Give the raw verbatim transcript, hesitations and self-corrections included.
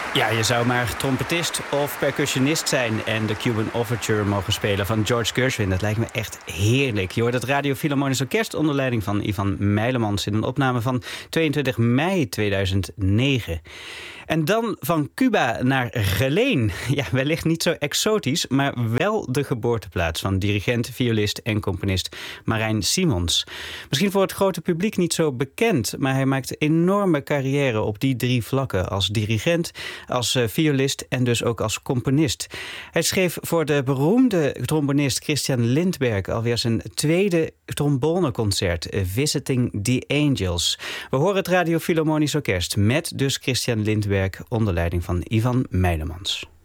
Ja, je zou maar trompetist of percussionist zijn en de Cuban Overture mogen spelen van George Gershwin. Dat lijkt me echt heerlijk. Je hoort het Radio Philharmonisch Orkest onder leiding van Ivan Meilemans in een opname van tweeëntwintig mei tweeduizend negen. En dan van Cuba naar Geleen. Ja, wellicht niet zo exotisch, maar wel de geboorteplaats van dirigent, violist en componist Marijn Simons. Misschien voor het grote publiek niet zo bekend, maar hij maakt enorme carrière op die drie vlakken. Als dirigent, als violist en dus ook als componist. Hij schreef voor de beroemde trombonist Christian Lindberg alweer zijn tweede tromboneconcert, Visiting the Angels. We horen het Radio Philharmonisch Orkest met dus Christian Lindberg onder leiding van Ivan Meilemans.